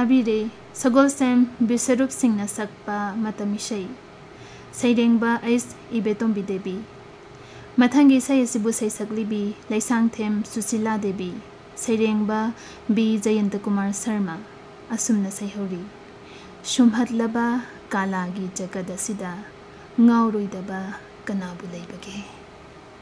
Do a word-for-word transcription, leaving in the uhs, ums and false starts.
ताबीरे सगोलसेम बिसरुप सिंह सकपा मतमिशई सैरेंबा ऐस इबेतोंबी देवी मथंगी सैसिबु सैसकलिबी लैसांगथेम Sushila Devi सैरेंबा B Jayant Kumar Sharma असुमना सैहौरी शुमहतलबा कालागी जगद असिदा ngauroidaba kanabu leibage।